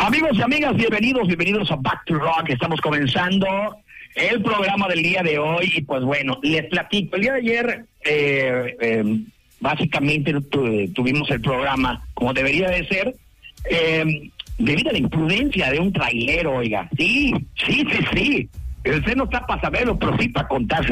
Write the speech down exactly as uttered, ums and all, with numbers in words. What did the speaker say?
Amigos y amigas, bienvenidos, bienvenidos a Back to Rock. Estamos comenzando el programa del día de hoy y pues bueno, les platico. El día de ayer, eh, eh, básicamente tu, tuvimos el programa como debería de ser, eh, debido a la imprudencia de un trailero, oiga. Sí, sí, sí, sí. Usted no está para saberlo, pero sí para contar.